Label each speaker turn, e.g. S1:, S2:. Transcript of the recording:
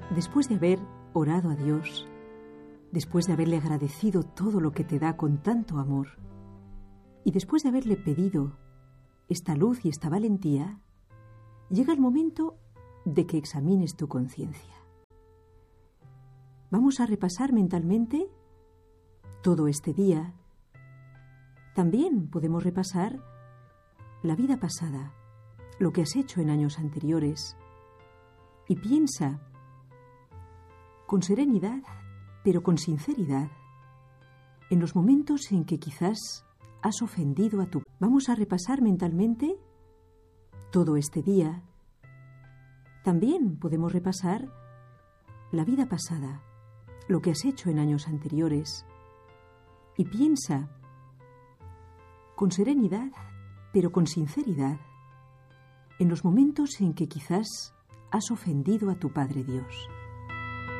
S1: Después de haber orado a Dios, después de haberle agradecido todo lo que te da con tanto amor, y después de haberle pedido esta luz y esta valentía, llega el momento de que examines tu conciencia. Vamos a repasar mentalmente todo este día. También podemos repasar la vida pasada, lo que has hecho en años anteriores, y piensa con serenidad, pero con sinceridad, en los momentos en que quizás has ofendido a tu... Vamos a repasar mentalmente todo este día. También podemos repasar la vida pasada, lo que has hecho en años anteriores, y piensa con serenidad, pero con sinceridad, en los momentos en que quizás has ofendido a tu Padre Dios.